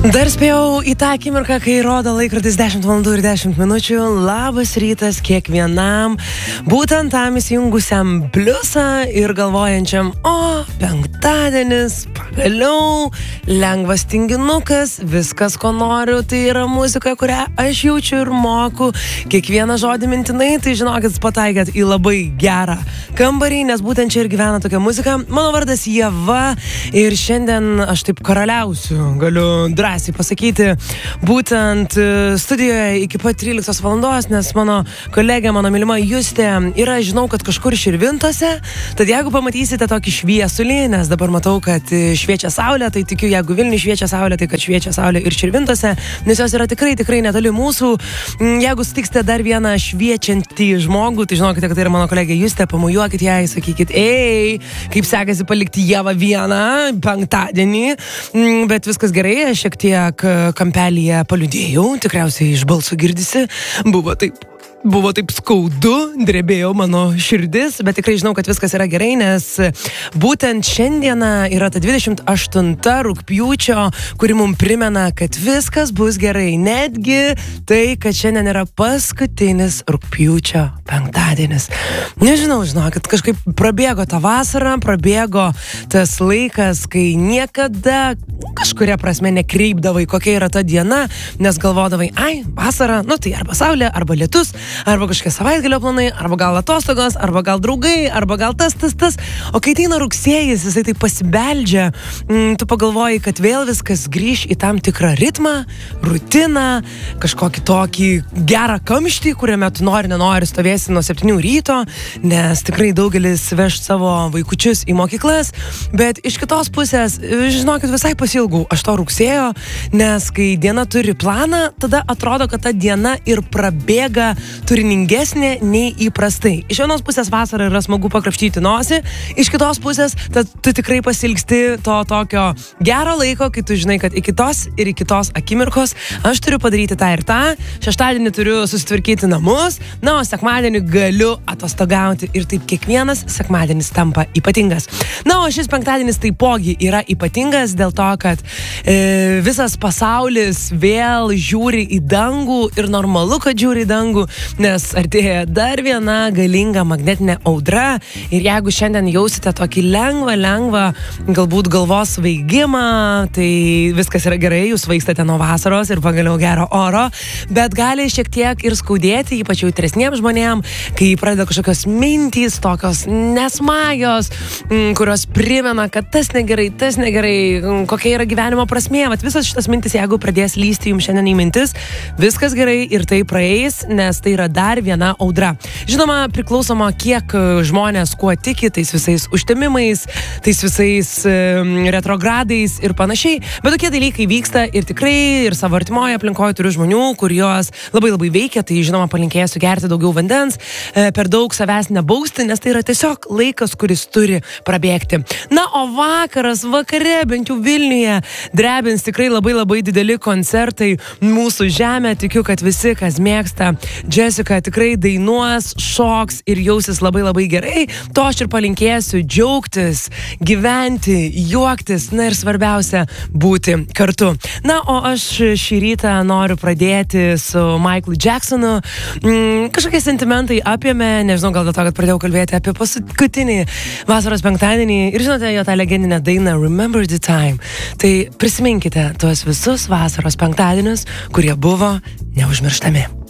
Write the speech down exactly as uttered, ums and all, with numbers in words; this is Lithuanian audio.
Dar spėjau į tą akimirką, kai rodo laikrodis dešimt valandų ir dešimt minučių. Labas rytas kiekvienam, būtent tam įsijungusiam pliusą ir galvojančiam, o, penktadienis, pagaliau, lengvas tinginukas, viskas, ko noriu, tai yra muzika, kurią aš jaučiu ir moku. Kiekvieną žodį mintinai, tai žinokit, pataikėt į labai gerą kambarį, nes būtent čia ir gyvena tokia muzika. Mano vardas Ieva ir šiandien aš taip karaliausiu, galiu drąsiai pasakyti, būtent studijoje iki pat tryliktos valandos, nes mano kolegė, mano mylima Justė yra, žinau, kad kažkur Širvintose, tad jeigu pamatysite tokį šviesulį, nes dabar matau, kad šviečia saulė, tai tikiu, jeigu Vilniuje šviečia saulė, tai kad šviečia saulė ir Širvintose, nes jos yra tikrai, tikrai netoli mūsų. Jeigu sutiksite dar vieną šviečiantį žmogų, tai žinokite, kad tai yra mano kolegė Justė, pamojuokit jai, sakykit, ei, kaip sekasi palikti Ievą vieną penktadienį, bet viskas gerai, aš šiek tiek kampelyje paliudėjau, tikriausiai iš balso girdisi, buvo taip. Buvo taip skaudu, drebėjo mano širdis, bet tikrai žinau, kad viskas yra gerai, nes būtent šiandiena yra ta dvidešimt aštunta rugpjūčio, kuri mums primena, kad viskas bus gerai. Netgi tai, kad šiandien yra paskutinis rugpjūčio penktadienis. Nežinau, žinokit, kažkaip prabėgo ta vasara, prabėgo tas laikas, kai niekada kažkuria prasme nekreipdavai, kokia yra ta diena, nes galvodavai, ai, vasara, nu tai arba saulė, arba lietus, arba kažkokie savaitgalio planai, arba gal atostogos, arba gal draugai, arba gal tas, tas, tas. O kai ateina rugsėjis, jisai tai pasibeldžia, mm, tu pagalvoji, kad vėl viskas grįš į tam tikrą ritmą, rutiną, kažkokį tokį gerą kamštį, kuriame tu nori, nenori stovėsi nuo septynių ryto, nes tikrai daugelis veš savo vaikučius į mokyklas, bet iš kitos pusės, žinokit, visai pasilgau aš to rugsėjo, nes kai diena turi planą, tada atrodo, kad ta diena ir prabėga turiningesnė nei įprastai. Iš vienos pusės vasarą yra smagu pakrapštyti nosį, iš kitos pusės tad tu tikrai pasilgsti to tokio gero laiko, kai tu žinai, kad iki tos ir iki tos akimirkos aš turiu padaryti tą ir tą, šeštadienį turiu susitvarkyti namus, na, o sekmadienį galiu atostogauti ir taip kiekvienas sekmadienis tampa ypatingas. Na, o šis penktadienis taipogi yra ypatingas dėl to, kad e, visas pasaulis vėl žiūri į dangų ir normalu, kad žiūri į dangų, nes artėja dar viena galinga magnetinė audra ir jeigu šiandien jausite tokį lengvą, lengvą galbūt galvos svaigimą, tai viskas yra gerai, jūs svaigstate nuo vasaros ir pagaliau gero oro, bet gali šiek tiek ir skaudėti, ypač jautresniems žmonėms, kai pradeda kažkokios mintys, tokios nesmagios, kurios primena, kad tas negerai, tas negerai, kokia yra gyvenimo prasmė, vat visas šitas mintis, jeigu pradės lysti jums šiandien į mintis, viskas gerai ir tai praeis, nes tai yra dar viena audra. Žinoma, priklausoma, kiek žmonės kuo tiki, tais visais užtemimais, tais visais um, retrogradais ir panašiai, bet tokie dalykai vyksta ir tikrai ir savo artimoje aplinkoje turiu žmonių, kur jos labai labai veikia, tai žinoma palinkėsiu gerti daugiau vandens, per daug savęs nebausti, nes tai yra tiesiog laikas, kuris turi prabėgti. Na, o vakaras, vakare, bent jau Vilniuje, drebins tikrai labai labai dideli koncertai mūsų žemė, tikiu, kad visi, kas mėgsta Jessica, tikrai dainuos, šoks ir jausis labai labai gerai. To aš ir palinkėsiu džiaugtis, gyventi, juoktis, na ir svarbiausia būti kartu. Na, o aš šį rytą noriu pradėti su Michaelu Jacksonu. Mm, kažkokie sentimentai apėmė, nežinau, gal dėl to, kad pradėjau kalbėti apie paskutinį vasaros penktadienį ir žinote jo tą legendinę dainą Remember the Time. Tai prisiminkite tuos visus vasaros penktadienius, kurie buvo neužmirštami.